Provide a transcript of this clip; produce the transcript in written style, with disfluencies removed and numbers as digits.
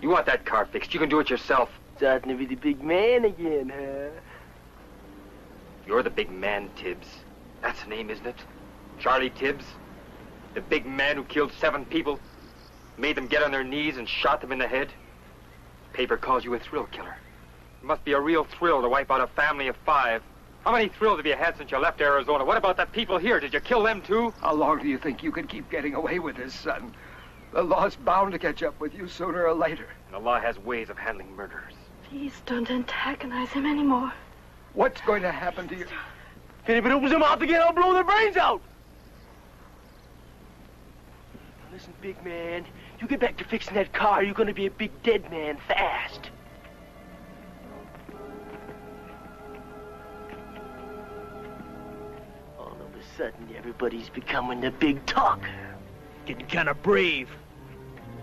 You want that car fixed, you can do it yourself. Starting to be the big man again, huh? You're the big man, Tibbs. That's the name, isn't it? Charlie Tibbs? The big man who killed 7 people, made them get on their knees and shot them in the head? Paper calls you a thrill killer. It must be a real thrill to wipe out a family of 5. How many thrills have you had since you left Arizona? What about the people here? Did you kill them too? How long do you think you can keep getting away with this, son? The law's bound to catch up with you sooner or later. And the law has ways of handling murderers. Please don't antagonize him anymore. What's going to happen to you? If anybody opens their mouth again, I'll blow their brains out. Now listen, big man, you get back to fixing that car, you're gonna be a big dead man fast. All of a sudden, everybody's becoming the big talker. Getting kind of brave.